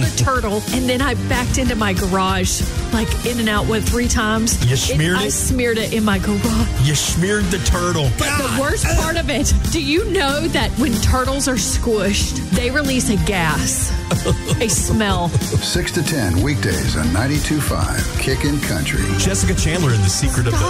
a turtle, and then I backed into my garage, like in and out, 3 times. You smeared I it? smeared it in my garage. You smeared the turtle. But the worst part of it, do you know that when turtles are squished, they release a gas, a smell? 6 to 10 weekdays on 92.5 Kickin' Country. Jessica Chandler in The Secret of the